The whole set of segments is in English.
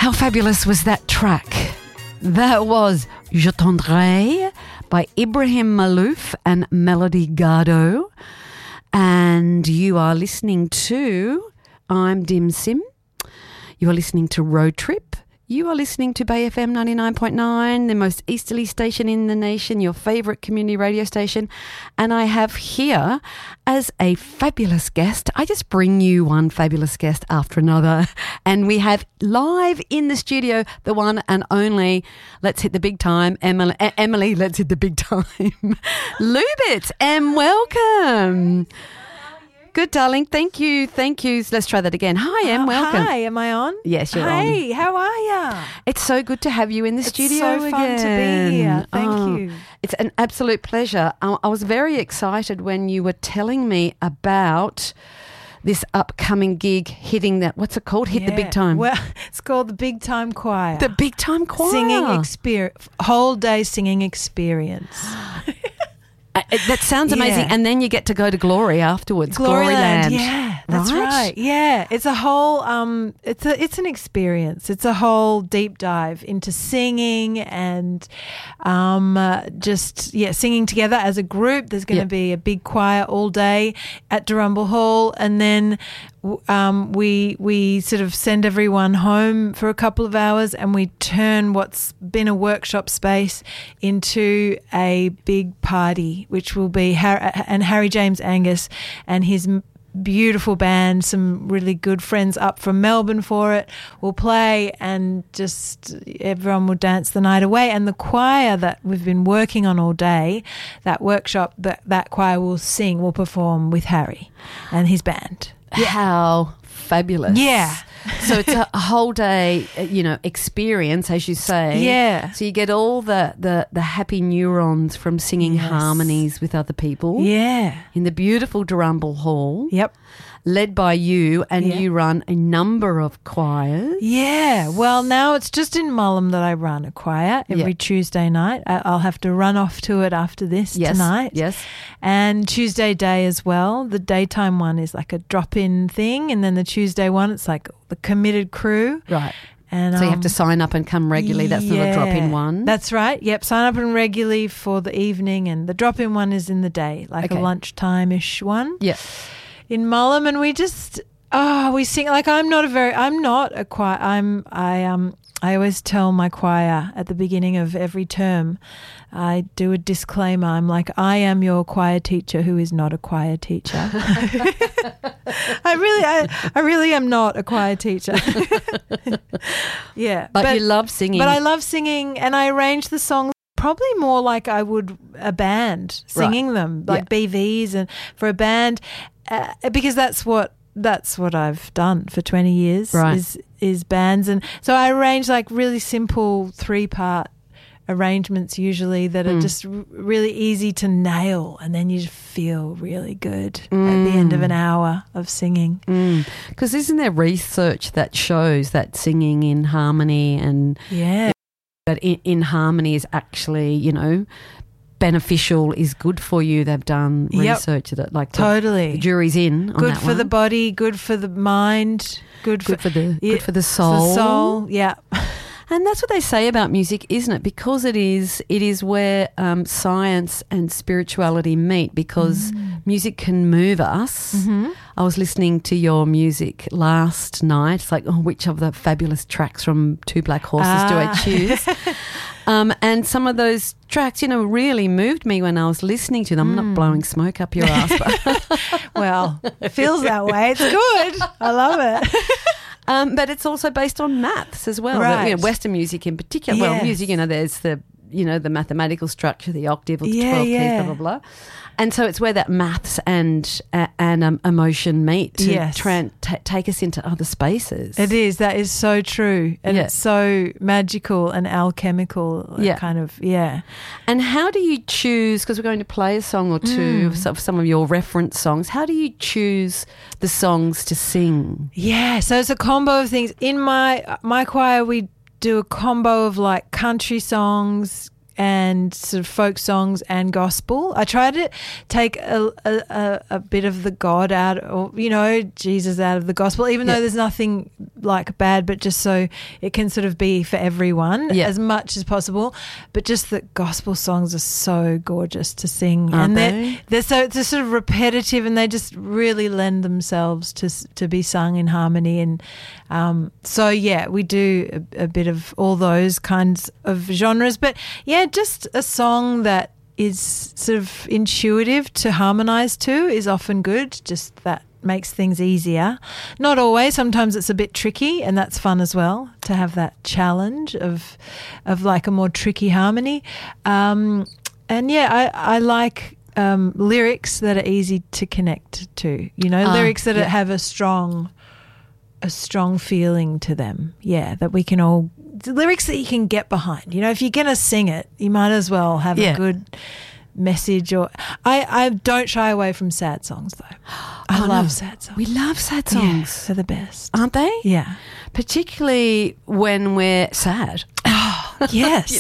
How fabulous was that track? That was Je Tendrai by Ibrahim Malouf and Melody Gardot. And you are listening to I'm Dim Sim. You are listening to Road Trip. You are listening to Bay FM 99.9, the most easterly station in the nation, your favourite community radio station. And I have here as a fabulous guest, I just bring you one fabulous guest after another. And we have live in the studio, the one and only, let's hit the big time, Emily, let's hit the big time, Lubit, and welcome. Good, darling. Thank you. Let's try that again. Hi, Em. Welcome. Hi, am I on? Yes, you're on. Hey, how are you? It's so good to have you in the studio so again. fun to be here. Thank you. It's an absolute pleasure. I was very excited when you were telling me about this upcoming gig hitting that, what's it called? Hit the Big Time. Well, it's called the Big Time Choir. The Big Time Choir. Singing experience, whole day singing experience. That sounds amazing. Yeah. And then you get to go to Glory afterwards. Gloryland. Yeah, that's right. Yeah, it's a whole it's an experience. It's a whole deep dive into singing and singing together as a group. There's going to be a big choir all day at Durumble Hall, and then we sort of send everyone home for a couple of hours, and we turn what's been a workshop space into a big party, which will be Harry James Angus and his beautiful band, some really good friends up from Melbourne for it, will play, and just everyone will dance the night away. And the choir that we've been working on all day, that workshop, that choir will perform with Harry and his band. Yeah. How fabulous. Yeah. So it's a whole day, experience, as you say. Yeah. So you get all the happy neurons from singing harmonies with other people. Yeah. In the beautiful Durumble Hall. Yep. Led by you, and you run a number of choirs. Yeah. Well, now it's just in Mullum that I run a choir every Tuesday night. I'll have to run off to it after this tonight. Yes. And Tuesday day as well. The daytime one is like a drop-in thing, and then the Tuesday one, it's like the committed crew. Right. And, so you have to sign up and come regularly. That's not a drop-in one. That's right. Yep, sign up and regularly for the evening, and the drop-in one is in the day, like a lunchtime-ish one. Yeah. In Mullum, and we just we sing like I'm not a choir. I always tell my choir at the beginning of every term, I do a disclaimer. I'm like, I am your choir teacher who is not a choir teacher. I really am not a choir teacher. Yeah, but you love singing. But I love singing, and I arrange the songs probably more like I would a band singing them, like BVs, and for a band. Because that's what I've done for 20 years is bands. And so I arrange like really simple 3-part arrangements usually that are just really easy to nail, and then you just feel really good at the end of an hour of singing. Because isn't there research that shows that singing in harmony and that in harmony is actually, beneficial, is good for you? They've done research that, like, totally. The jury's in on good that for one. the body, good for the mind, good for the soul. The soul, yeah. And that's what they say about music, isn't it? Because it is where science and spirituality meet, because music can move us. Mm-hmm. I was listening to your music last night. It's like, which of the fabulous tracks from Two Black Horses do I choose? And some of those tracks, really moved me when I was listening to them. I'm not blowing smoke up your ass. But well, it feels that way. It's good. I love it. But it's also based on maths as well. Right. Western music in particular. Yes. Well, music, there's the mathematical structure, the octave or the 12 keys, blah, blah, blah. And so it's where that maths and emotion meet to take us into other spaces. It is. That is so true. And it's so magical and alchemical. Kind of, And how do you choose, because we're going to play a song or two of some of your reference songs, how do you choose the songs to sing? Yeah, so it's a combo of things. In my choir, we do a combo of like country songs, and sort of folk songs and gospel. I try to take a bit of the God out, or Jesus out of the gospel, even though there's nothing like bad, but just so it can sort of be for everyone as much as possible. But just that gospel songs are so gorgeous to sing, Aren't and they're sort of repetitive, and they just really lend themselves to be sung in harmony. And so we do a bit of all those kinds of genres, but just a song that is sort of intuitive to harmonise to is often good. Just that makes things easier. Not always. Sometimes it's a bit tricky, and that's fun as well, to have that challenge of like a more tricky harmony. I like lyrics that are easy to connect to. Lyrics that have a strong feeling to them. Yeah, that we can all. Lyrics that you can get behind. If you're going to sing it, you might as well have a good message. Or I don't shy away from sad songs, though. I love sad songs. We love sad songs. They're the best. Aren't they? Yeah. Particularly when we're sad. Oh, yes.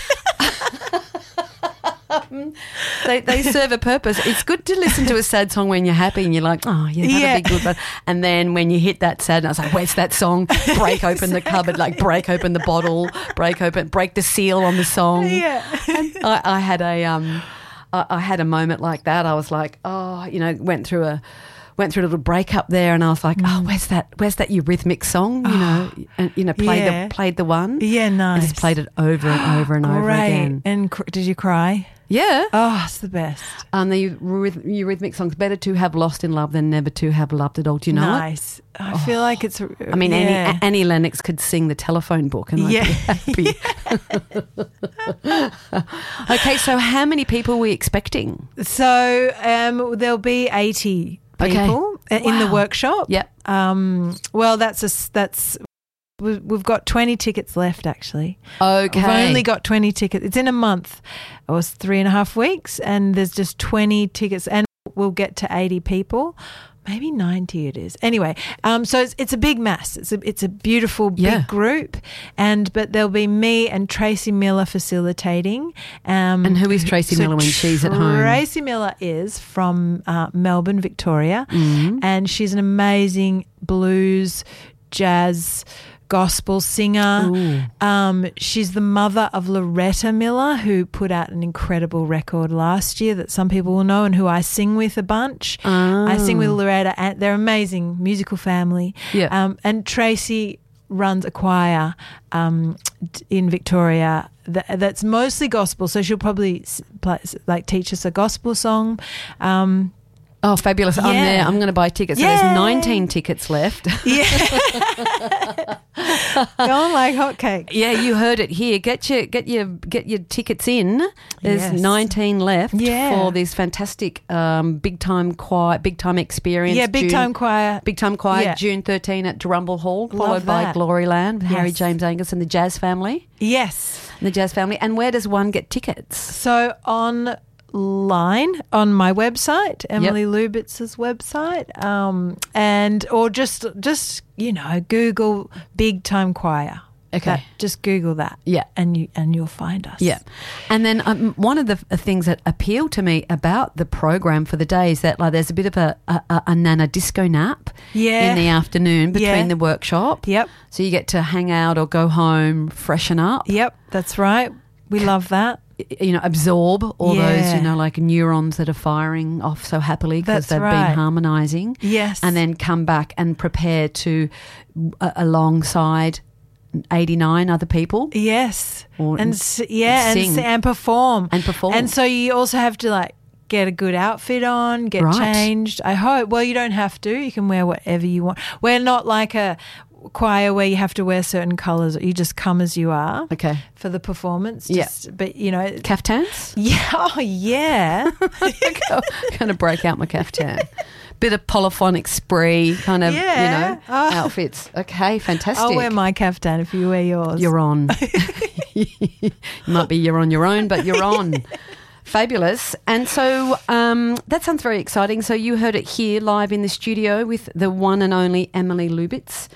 They serve a purpose. It's good to listen to a sad song when you're happy and you're like, that'll be good. But, and then when you hit that sadness, like, where's that song? Break open the cupboard, like break open the bottle, break the seal on the song. Yeah. I had a moment like that. I was like, went through a little breakup there, and I was like, where's that Eurythmics song? Played the one. Yeah, nice. And just played it over and over and over again. And did you cry? Yeah. Oh, it's the best. The Eurythmics songs, better to have lost in love than never to have loved at all. Do you know nice. it? I feel like it's. Annie Lennox could sing the Telephone Book, and I'd be happy. Okay, so how many people are we expecting? So there'll be 80 people in the workshop. Yep. We've got 20 tickets left, actually. Okay. We've only got 20 tickets. It's in a month. It was 3.5 weeks, and there's just 20 tickets, and we'll get to 80 people. Maybe 90 it is. Anyway, so it's a big mass. It's a beautiful big group, but there'll be me and Tracy Miller facilitating. And who is Tracy Miller when she's at home? Tracy Miller is from Melbourne, Victoria, and she's an amazing blues, jazz, gospel singer. She's the mother of Loretta Miller, who put out an incredible record last year that some people will know, and who I sing with a bunch. I sing with Loretta, and they're amazing musical family. Yeah. And Tracy runs a choir in Victoria that's mostly gospel, so she'll probably teach us a gospel song. Oh, fabulous. I'm there. I'm going to buy tickets. So there's 19 tickets left. Yeah. Going like hotcakes. Yeah, you heard it here. Get your tickets in. There's 19 left for this fantastic big time experience. Yeah, big time choir. Big time choir, Yeah. June 13 at Durumble Hall, followed by Gloryland with Harry James Angus and the Jazz Family. Yes. And the Jazz Family. And where does one get tickets? So online on my website, Emily Lubitz's website, or just Google Big Time Choir. Okay, just Google that. Yeah, and you'll find us. Yeah, and then one of the things that appealed to me about the program for the day is that there's a bit of a nana disco nap in the afternoon between the workshop. Yep. So you get to hang out or go home, freshen up. Yep, that's right. We love that. Absorb all those, like neurons that are firing off so happily because they've been harmonising. Yes. And then come back and prepare to alongside 89 other people. Yes. And sing. And perform. And perform. And so you also have to get a good outfit on, get changed. I hope. Well, you don't have to. You can wear whatever you want. We're not like a choir where you have to wear certain colours. You just come as you are. Okay. For the performance. But caftans? Yeah. Oh, yeah. Kind of break out my caftan. Bit of polyphonic spree kind of, outfits. Okay, fantastic. I'll wear my caftan if you wear yours. You're on. You might be you're on your own, but you're on. Fabulous. And so that sounds very exciting. So you heard it here live in the studio with the one and only Emily Lubitz.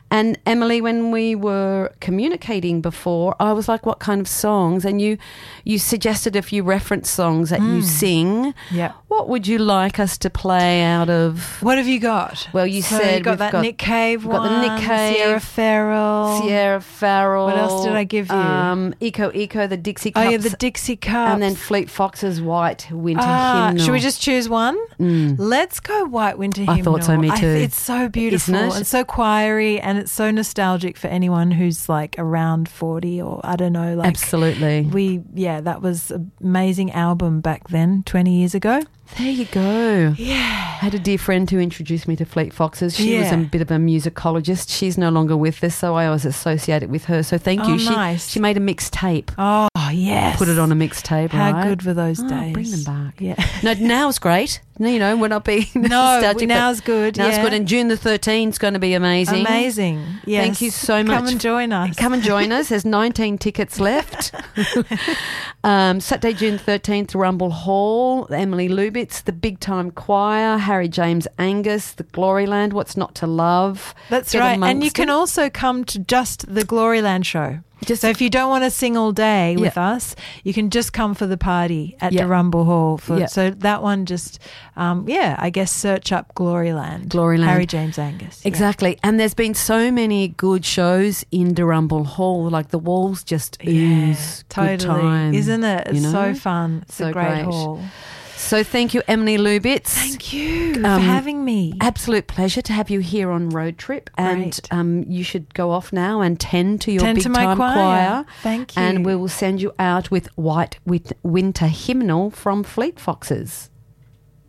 And Emily, when we were communicating before, I was like, what kind of songs? And you suggested a few reference songs that you sing. Yeah. What would you like us to play out of? What have you got? Well, you said you got that Nick Cave we've got one, the Nick Cave, Sierra Farrell. What else did I give you? Eco, the Dixie Cups. Oh, yeah, the Dixie Cups. And then Fleet Foxes' White Winter Hymnal. Should we just choose one? Let's go White Winter Hymnal. I thought so, me too. It's so beautiful. Isn't it? And so choiry, and it's so nostalgic for anyone who's like around 40 or I don't know. Like, absolutely. That was an amazing album back then, 20 years ago. There you go. Yeah. I had a dear friend who introduced me to Fleet Foxes. She was a bit of a musicologist. She's no longer with us, so I was associated with her. So thank you. Nice. She made a mixtape. Oh, yes. Put it on a mixtape, right? How good were those days? Bring them back. Yeah. No, now's great. You know, we're not being nostalgic. Now's good. Now's good. And June the 13th is going to be amazing. Amazing. Yes. Thank you so much. Come and join us. Come and join us. There's 19 tickets left. Saturday, June 13th, Rumble Hall, Emily Lubitz, the Big Time Choir, Harry James Angus, the Gloryland, What's Not to Love. That's right. And you can also come to just the Gloryland show. So if you don't want to sing all day with us, you can just come for the party at the Rumble Hall. So that one just, I guess search up Gloryland. Harry James Angus. Exactly. And there's been so many good shows in Darumble Hall. Like the walls just ooze good time. Isn't it? It's so fun. It's so a great hall. So thank you, Emily Lubitz. Thank you for having me. Absolute pleasure to have you here on Road Trip. Great. And you should go off now and tend to your Big Time Choir. Thank you. And we will send you out with White Winter Hymnal from Fleet Foxes.